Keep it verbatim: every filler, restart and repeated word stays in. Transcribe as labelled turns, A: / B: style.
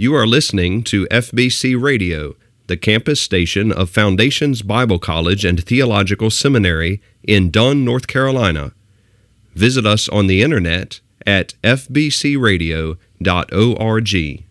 A: You are listening to F B C Radio, the campus station of Foundations Bible College and Theological Seminary in Dunn, North Carolina. Visit us on the internet at f b c radio dot org.